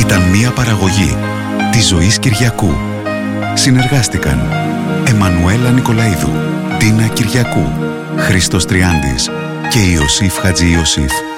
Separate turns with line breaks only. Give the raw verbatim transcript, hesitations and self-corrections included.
Ήταν μια παραγωγή της Ζωής Κυριακού. Συνεργάστηκαν Εμμανουέλα Νικολαίδου, Ντίνα Κυριακού, Χρήστος Τριάντης και Ιωσήφ Χατζη Ιωσήφ.